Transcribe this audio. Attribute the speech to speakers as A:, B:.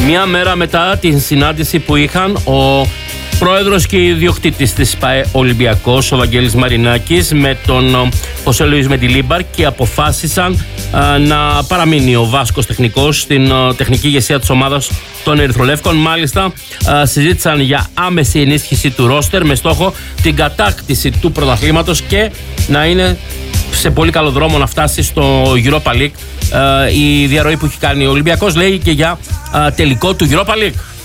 A: Μία μέρα μετά την συνάντηση που είχαν ο πρόεδρος και ιδιοκτήτης της ΠΑΕ Ολυμπιακός, ο Βαγγέλης Μαρινάκης, με τον Χωσέ Λουίς Μεντιλίμπαρ, και αποφάσισαν να παραμείνει ο Βάσκος τεχνικός στην τεχνική ηγεσία της ομάδας των Ερυθρολεύκων. Μάλιστα συζήτησαν για άμεση ενίσχυση του ρόστερ με στόχο την κατάκτηση του πρωταθλήματος και να είναι σε πολύ καλό δρόμο να φτάσει στο Europa League. Η διαρροή που έχει κάνει ο Ολυμπιακός λέει και για τελικό του Europa League.